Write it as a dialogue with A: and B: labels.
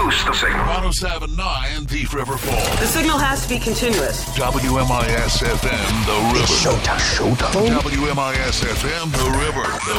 A: Boost the signal.
B: 107.9 Thief River Falls.
C: The signal has to be continuous.
B: WMIS FM, The River.
D: Showtime.
B: WMIS FM, The River.